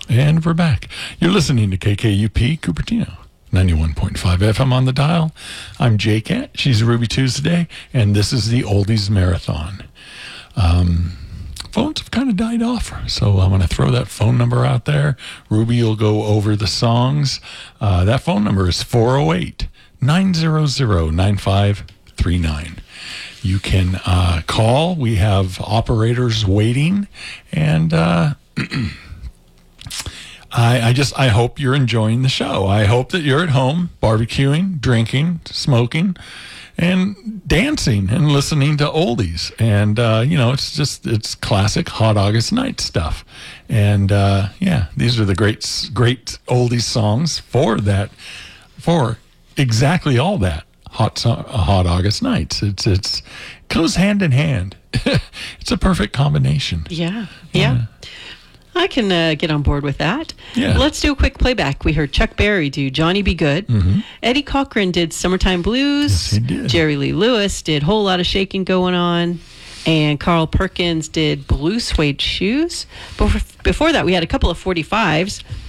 And we're back. You're listening to KKUP Cupertino, 91.5 FM on the dial. I'm Jay Cat. She's Ruby Tuesday, and this is the Oldies Marathon. Phones have kind of died off, so I'm going to throw that phone number out there. Ruby will go over the songs. That phone number is 408-900-9539. You can call. We have operators waiting, and I hope you're enjoying the show. I hope that you're at home barbecuing, drinking, smoking, and dancing and listening to oldies. And, it's classic Hot August Night stuff. And, these are the great oldies songs for exactly all that. Hot August Nights. It goes hand in hand. It's a perfect combination. Yeah. I can get on board with that. Yeah. Let's do a quick playback. We heard Chuck Berry do Johnny Be Good. Mm-hmm. Eddie Cochran did Summertime Blues. Yes, he did. Jerry Lee Lewis did Whole Lot of Shaking Going On. And Carl Perkins did Blue Suede Shoes. Before that, we had a couple of 45s.